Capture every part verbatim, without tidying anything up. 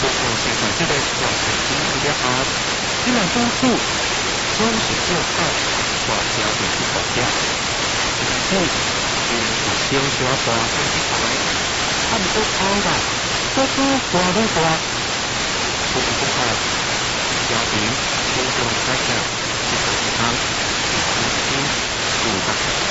过生产这个大手机了后，这两多数总是做好大条的去目标。但是因为小小大手机台，他们都好大，都都大都大，不过不好，家庭都都在讲，一手一汤，一手一斤，五百汤。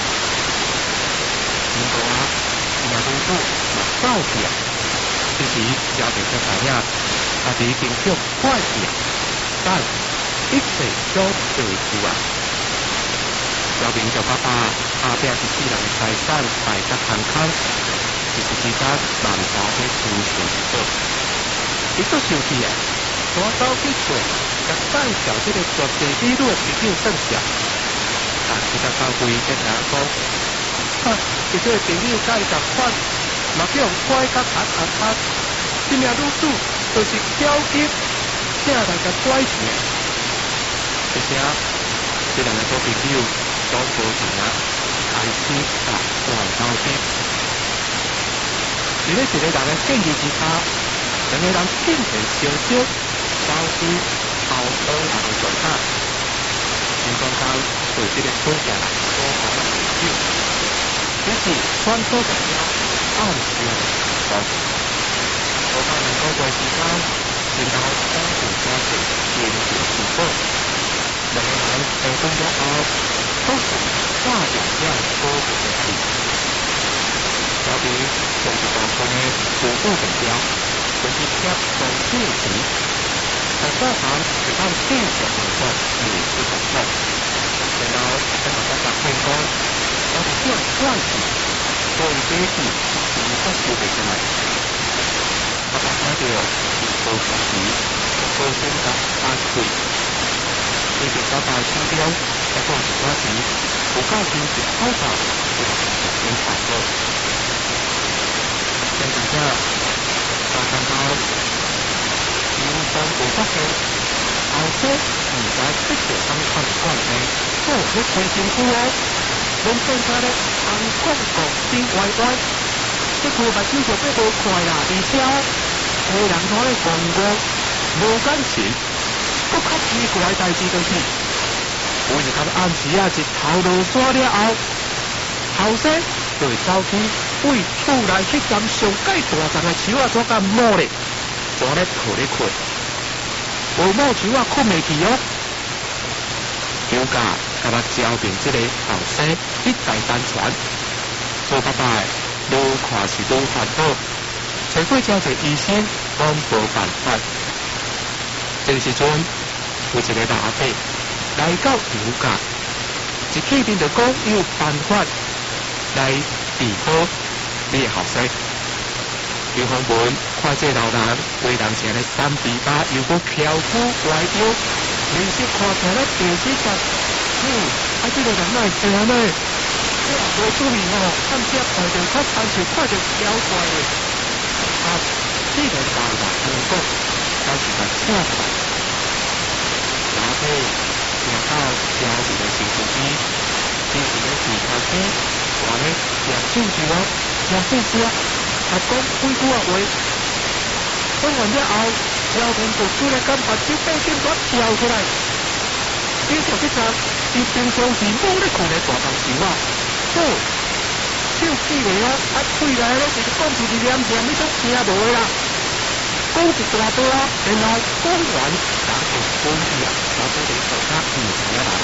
如果啊，两多数嘛造起来。其实家庭嘅仔仔，家己經常快點，但一切都對付啊！小明就爸爸下邊是私人嘅財產，大家看看，其實之間難保嘅正常做。亦都想起啊，我走去做，甲帶條這個絕地記錄嘅資料證實，但是甲教會嘅人講，啊，其實朋友介紹款。嘛叫人乖甲黑黑黑，这名女子就是挑拣，请来甲拐钱。而且，这两个好朋友都无钱啊，开始打怪斗的。伫咧一个人的建议之下，两个人进行小小交织后头人的状态，情况下对这个国家所好的朋友，只是穿梭在了。暗时好，我怕能够在时间，然后相互加强连接互补，两个人成功了后，都是大量量多的问题。小比就是当中的辅助目标，就是贴总数值，在包含是按正常情况也是不错，然后再把它打开光，要是这样关系。所以这一句是不是会上来？我大家就高学习，高选择大对，这个找到目标，再做其他题，不高兴就好找，就先考过。现在这大家到有三个发现，后者唔使一条三看惯的，做你开辛苦哦。拢变出咧红光光变歪歪，这句目睭就变无快啦，而且黑人看咧光光无感情，佫较奇怪的代志就是，有一天暗时啊日头落山了后，后生就会走去为厝内迄丛上介大丛的树啊，怎甲摸咧，怎咧抱咧困，无摸树啊困袂去哦，有甲。甲他交定这个后生一再单传，做爸爸愈看是愈烦恼，找过交一个医生讲无办法。这个时阵有一个老阿伯来到油价，一气面就讲有办法来治好你的后生。刘洪文看这老人为人前的单臂巴又搁飘忽歪腰，面色看起来第四集。嗯，啊，这个人哪会这样呢？我也无注意哦，看这看着较亲像看着妖怪的。啊，既然大人能讲，但是他请来，然后听到交流的情绪机，这是咧其他机，话咧也手住啊，也细声，啊讲几句啊话。讲完了后，交通就出来跟把手背紧我跳出来，你就去查。伊平常时冇咧看咧大丛树啊，好，手起嚟啊，啊喙内咧就是讲一字念念，你都听无的啦。讲一大堆啊，然后讲完，然后讲去啊，我这里手下唔知啊啦。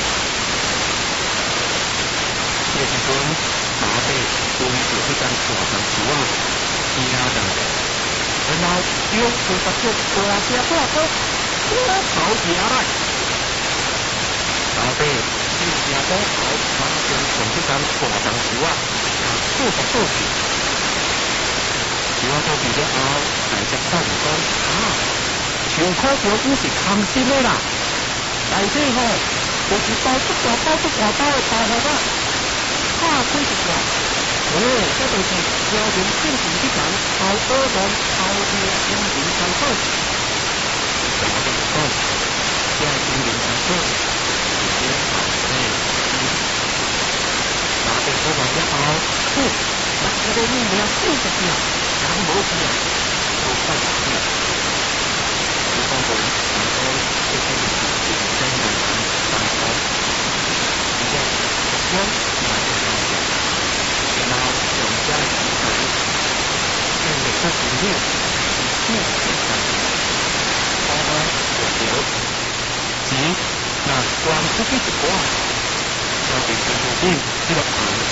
这时阵，马背追住迄丛大丛树啊，听到，然後用四十隻大隻大哥我跑起來，馬背。就正講好，馬上從這間大丛樹啊，數十數樹，樹啊到樹了後，大隻發現講啊，樹棵條已是空心的啦，內底吼就是包一大包一大包的包殼啊，拍開一塊，哦，這就是標準正常這間後耳洞後邊精靈場所，然後就講，這精靈場所是點好？我完了後，哦，那個物料就是啊，人無去啊，都快死了。 文，然后这个是真的然后一样，用哪个方向，然后用家庭可以，跟着这一路一路走上去，弯弯扭扭，即那光出去一挂，要比这个路这个盘。